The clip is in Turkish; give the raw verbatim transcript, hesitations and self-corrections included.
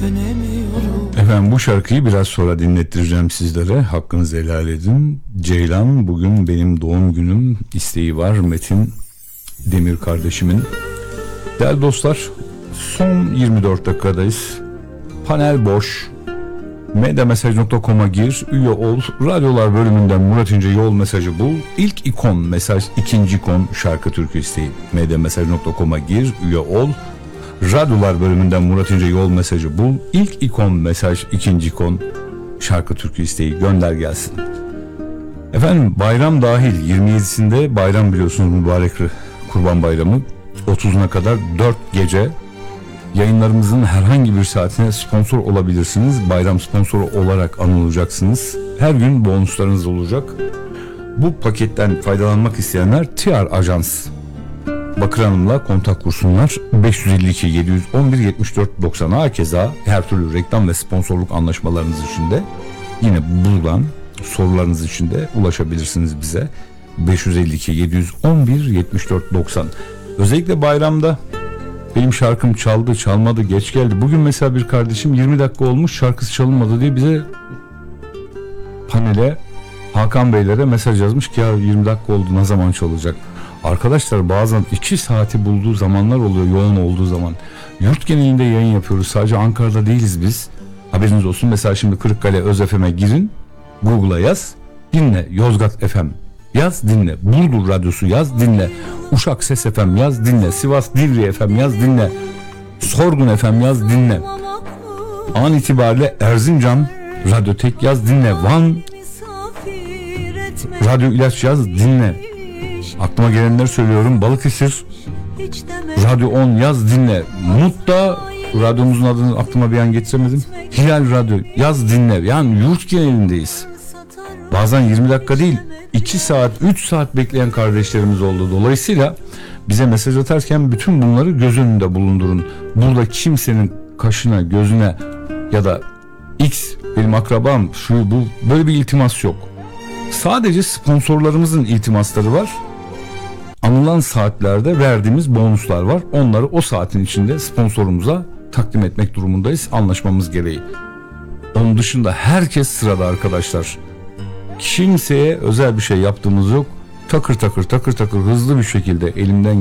dönemiyorum. Efendim bu şarkıyı biraz sonra dinlettireceğim sizlere. Hakkınızı helal edin. Ceylan, bugün benim doğum günüm, isteği var Metin Demir kardeşimin. Değerli dostlar, son yirmi dört dakikadayız. Panel boş. medyamesaj nokta com'a gir, üye ol. Radyolar bölümünden Murat İnce yol mesajı bul. İlk ikon mesaj, ikinci ikon şarkı türkü isteği. medyamesaj nokta com'a gir, üye ol. Radyolar bölümünden Murat İnce yol mesajı bul. İlk ikon mesaj, ikinci ikon şarkı türkü isteği gönder gelsin. Efendim bayram dahil yirmi yedisinde bayram, biliyorsunuz, mübarek Kurban Bayramı. otuzuna kadar dört gece yayınlarımızın herhangi bir saatine sponsor olabilirsiniz. Bayram sponsoru olarak anılacaksınız. Her gün bonuslarınız olacak. Bu paketten faydalanmak isteyenler T R Ajans Bakır Hanım'la kontak kursunlar. beş yüz elli iki yedi yüz on bir yetmiş dört doksan. Keza her türlü reklam ve sponsorluk anlaşmalarınız için de yine buradan sorularınız için de ulaşabilirsiniz bize. beş yüz elli iki yedi yüz on bir yetmiş dört doksan. Özellikle bayramda benim şarkım çaldı, çalmadı, geç geldi. Bugün mesela bir kardeşim yirmi dakika olmuş şarkısı çalınmadı diye bize, panele, Hakan Beylere mesaj yazmış ki ya yirmi dakika oldu, ne zaman çalacak? Arkadaşlar bazen iki saati bulduğu zamanlar oluyor, yoğun olduğu zaman. Yurt genelinde yayın yapıyoruz, sadece Ankara'da değiliz biz. Haberiniz olsun. Mesela şimdi Kırıkkale Öz F M'e girin, Google'a yaz, dinle. Yozgat F M yaz, dinle. Burdur Radyosu yaz, dinle. Uşak Ses F M yaz, dinle. Sivas Divri F M yaz, dinle. Sorgun F M yaz, dinle. An itibariyle Erzincan Radyotek yaz, dinle. Van Radyo İlaç yaz, dinle. Aklıma gelenleri söylüyorum. Balıkesir Radyo on yaz, dinle. Mut'ta radyomuzun adını aklıma bir an getiremedim. Hilal Radyo yaz, dinle. Yani yurt genelindeyiz. Bazen yirmi dakika değil, iki saat, üç saat bekleyen kardeşlerimiz oldu. Dolayısıyla bize mesaj atarken bütün bunları göz önünde bulundurun. Burada kimsenin kaşına, gözüne ya da X benim akrabam, şu bu, böyle bir iltimas yok. Sadece sponsorlarımızın iltimasları var. Anılan saatlerde verdiğimiz bonuslar var. Onları o saatin içinde sponsorumuza takdim etmek durumundayız anlaşmamız gereği. Onun dışında herkes sırada arkadaşlar. Kimseye özel bir şey yaptığımız yok. Takır takır takır takır hızlı bir şekilde elimden